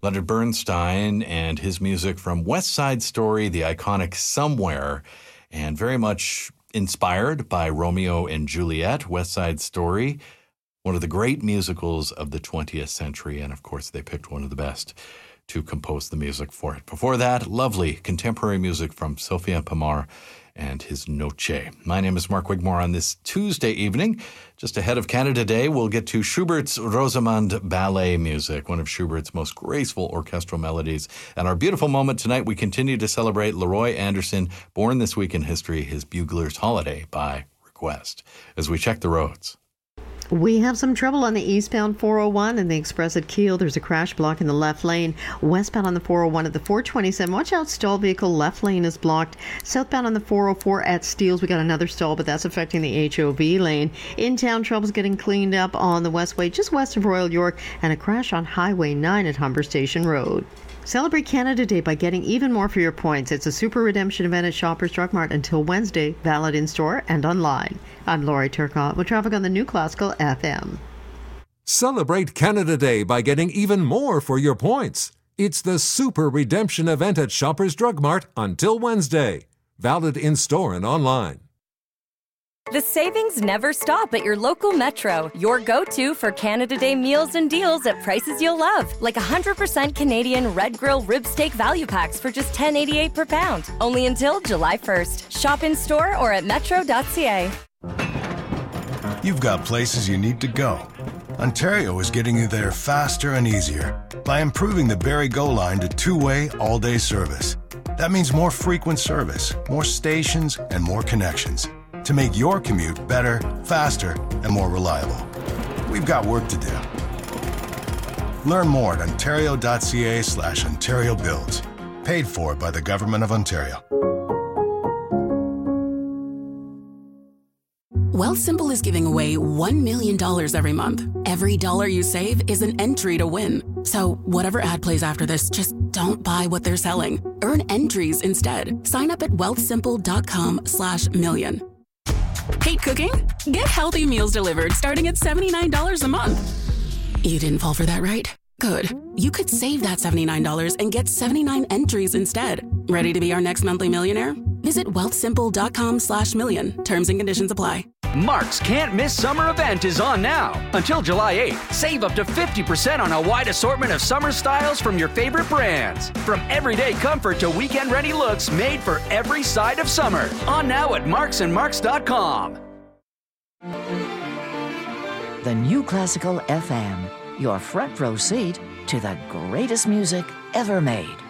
Leonard Bernstein and his music from West Side Story, the iconic Somewhere, and very much inspired by Romeo and Juliet, West Side Story, one of the great musicals of the 20th century. And of course, they picked one of the best to compose the music for it. Before that, lovely contemporary music from Sofian Pamar and his Noche. My name is Mark Wigmore. On this Tuesday evening, just ahead of Canada Day, we'll get to Schubert's Rosamunde ballet music, one of Schubert's most graceful orchestral melodies. And our beautiful moment tonight, we continue to celebrate Leroy Anderson, born this week in history, his Bugler's Holiday by request, as we check the roads. We have some trouble on the eastbound 401 and the express at Kiel. There's a crash block in the left lane. Westbound on the 401 at the 427. Watch out, stall vehicle. Left lane is blocked. Southbound on the 404 at Steeles. We got another stall, but that's affecting the HOV lane. In-town trouble's getting cleaned up on the Westway, just west of Royal York, and a crash on Highway 9 at Humber Station Road. Celebrate Canada Day by getting even more for your points. It's a super redemption event at Shoppers Drug Mart until Wednesday, valid in-store and online. I'm Laurie Turcotte with traffic on the New Classical FM. Celebrate Canada Day by getting even more for your points. It's the super redemption event at Shoppers Drug Mart until Wednesday, valid in-store and online. The savings never stop at your local Metro, your go-to for Canada Day meals and deals at prices you'll love, like 100% Canadian Red Grill rib steak value packs for just $10.88 per pound, only until July 1st. Shop in-store or at metro.ca. You've got places you need to go. Ontario is getting you there faster and easier by improving the Barrie Go line to two-way, all-day service. That means more frequent service, more stations, and more connections to make your commute better, faster, and more reliable. We've got work to do. Learn more at ontario.ca/Ontario Builds. Paid for by the Government of Ontario. Wealthsimple is giving away $1 million every month. Every dollar you save is an entry to win. So whatever ad plays after this, just don't buy what they're selling. Earn entries instead. Sign up at wealthsimple.com/million. Hate cooking? Get healthy meals delivered starting at $79 a month. You didn't fall for that, right? Good. You could save that $79 and get 79 entries instead. Ready to be our next monthly millionaire? Visit wealthsimple.com/million. Terms and conditions apply. Mark's Can't Miss Summer event is on now. Until July 8th, save up to 50% on a wide assortment of summer styles from your favorite brands. From everyday comfort to weekend-ready looks made for every side of summer. On now at marksandmarks.com. The New Classical FM, your front row seat to the greatest music ever made.